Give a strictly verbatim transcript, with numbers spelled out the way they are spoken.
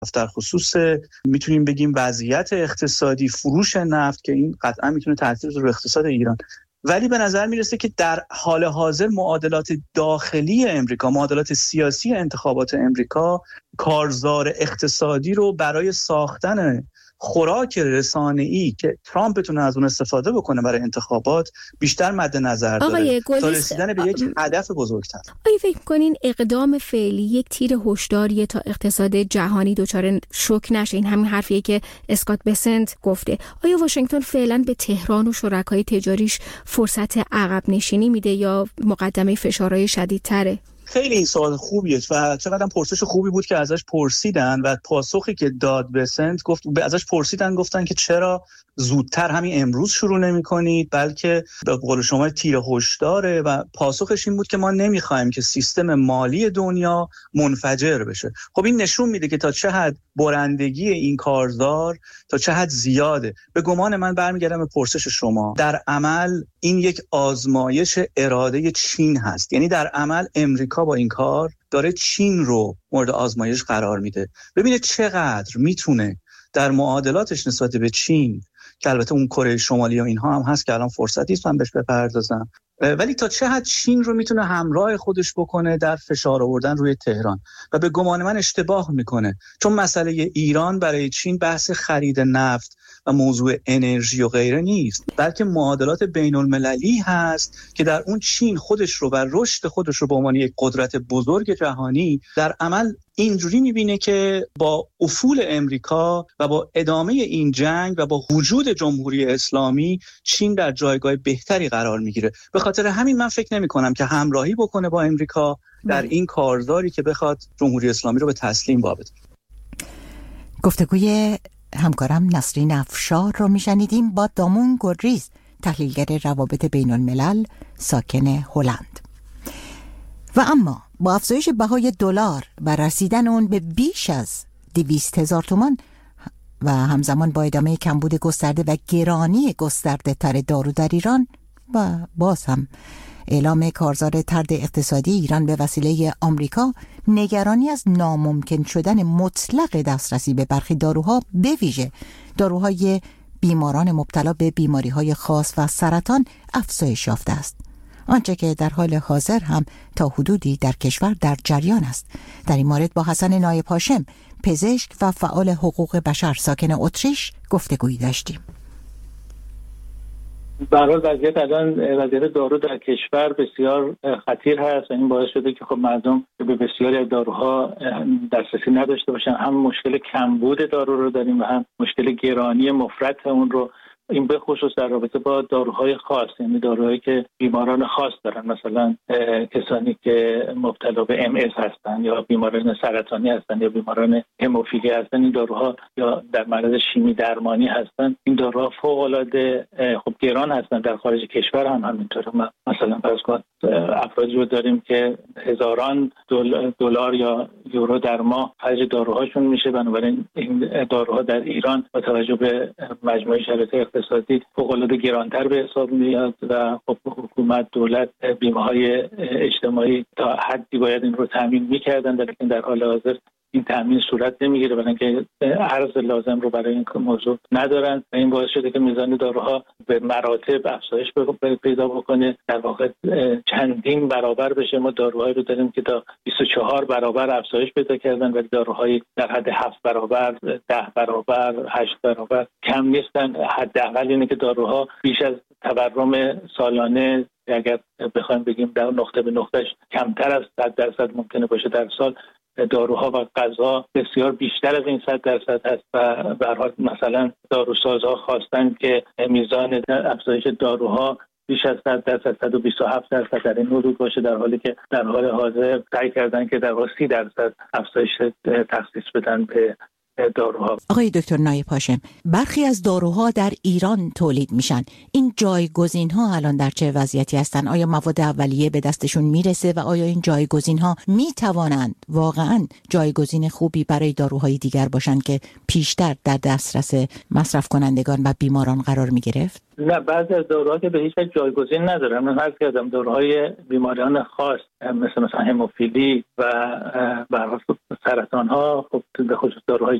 در خصوص میتونیم بگیم وضعیت اقتصادی، فروش نفت که این قطعا میتونه تاثیر بذاره رو اقتصاد ایران. ولی به نظر میرسه که در حال حاضر معادلات داخلی امریکا، معادلات سیاسی انتخابات امریکا، کارزار اقتصادی رو برای ساختن خوراک رسانه‌ای که ترامپ بتونه از اون استفاده بکنه برای انتخابات بیشتر مد نظر داره تا رسیدن به یک هدف بزرگتر. آیا فکر کنین اقدام فعلی یک تیر هشداریه تا اقتصاد جهانی دچار شوک نشه؟ این همین حرفیه که اسکات بسنت گفته. آیا واشنگتن فعلا به تهران و شرکای تجاریش فرصت عقب نشینی میده یا مقدمه فشارهای شدیدتره؟ خیلی این سوال خوبیه و چقدر پرسش خوبی بود که ازش پرسیدن و پاسخی که داد بسنت گفت ازش پرسیدن گفتن که چرا زودتر همین امروز شروع نمی‌کنید بلکه به قول شما تیر هشداره و پاسخش این بود که ما نمی‌خوایم که سیستم مالی دنیا منفجر بشه. خب این نشون میده که تا چه حد برندگی این کارزار تا چه حد زیاده. به گمان من برمیگردم به پرسش شما، در عمل این یک آزمایش اراده چین هست، یعنی در عمل امریکا با این کار داره چین رو مورد آزمایش قرار میده. ببینه چقدر میتونه در معادلاتش نسبت به چین که البته اون کره شمالی و اینها هم هست که الان فرصتی است من بهش بپردازم، ولی تا چه حد چین رو میتونه همراه خودش بکنه در فشار آوردن روی تهران. و به گمان من اشتباه میکنه، چون مسئله ایران برای چین بحث خرید نفت و موضوع انرژی و غیره نیست، بلکه معادلات بین المللی هست که در اون چین خودش رو و رشد خودش رو به عنوان یک قدرت بزرگ جهانی در عمل اینجوری میبینه که با افول امریکا و با ادامه این جنگ و با وجود جمهوری اسلامی چین در جایگاه بهتری قرار میگیره. به خاطر همین من فکر نمی کنم که همراهی بکنه با امریکا در این کارزاری که بخواد جمهوری اسلامی رو به تسلیم وابسته. گفتگوی همکارم نسرین افشار رو میشنیدیم با دامون گودریز، تحلیلگر روابط بین الملل ساکن هلند. و اما با افزایش بهای دلار و رسیدن اون به بیش از دویست هزار تومان و همزمان با ادامه کمبود گسترده و گرانی گسترده تر دارو در ایران و باز هم اعلام کارزار طرد اقتصادی ایران به وسیله آمریکا، نگرانی از ناممکن شدن مطلق دسترسی به برخی داروها، به ویژه داروهای بیماران مبتلا به بیماری‌های خاص و سرطان افزایش یافته است. آنچه که در حال حاضر هم تا حدودی در کشور در جریان است. در این مورد با حسن نایب هاشم، پزشک و فعال حقوق بشر ساکن اتریش گفتگویی داشتیم. به هر حال وضعیت الان وضعیت دارو در کشور بسیار خطیر هست و این باعث شده که خب مردم به بسیاری از داروها دسترسی نداشته باشن. هم مشکل کمبود دارو رو داریم و هم مشکل گرانی مفرط اون رو، این به خصوص در رابطه با داروهای خاص، یعنی داروهایی که بیماران خاص دارن، مثلا کسانی که مبتلا به ام اس هستن یا بیماران سرطانی هستن یا بیماران هموفیلی هستن، این داروها یا در معرض شیمی درمانی هستن. این داروها فوق العاده خب گران هستن. در خارج کشور هم همینطوره. مثلا فرض کن افرادی رو داریم که هزاران دلار یا یورو در ماه خرج داروهاشون میشه، بنابراین این داروها در ایران با توجه به مجموعه شرایط اقتصادی فوق‌العاده گرانتر به حساب میاد و خب حکومت، دولت، بیمه‌های اجتماعی تا حدی باید این رو تامین می‌کردن، ولی در حال حاضر این تامین صورت نمیگیره، برای اینکه ارز لازم رو برای این موضوع ندارن و این باعث شده که میزان داروها به مراتب افزایش پیدا بکنه، در واقع چندین برابر بشه. ما داروهایی رو داریم که تا بیست و چهار برابر افزایش پیدا کردن، ولی داروهایی در حد هفت برابر، ده برابر، هشت برابر کم نیستن. حداقل اینه که داروها بیش از تورم سالانه، اگر بخوایم بگیم در نقطه به نقطهش کمتر از صد درصد ممکنه باشه در سال، داروها و غذا بسیار بیشتر از این صد درصد هست و به هر حال مثلا داروسازها خواستن که میزان افزایش داروها بیش از صد درصد، صد و بیست و هفت درصد در این حدود باشه، در حالی که در حال حاضر سعی کردن که در واقع سی درصد افزایش تخصیص بدن به داروها. آقای دکتر نایب هاشم، برخی از داروها در ایران تولید میشن. این جایگزین ها الان در چه وضعیتی هستن؟ آیا مواد اولیه به دستشون میرسه و آیا این جایگزین ها میتوانند واقعا جایگزین خوبی برای داروهای دیگر باشن که پیشتر در دسترس مصرف کنندگان و بیماران قرار میگرفت؟ نه، بعضی از داروها که به هیچ وجه جایگزین ندارن. من عرض کردم داروهای بیماریان خاص مثل مثلا هموفیلی و به خصوص سرطان ها، خب به خصوص داروهای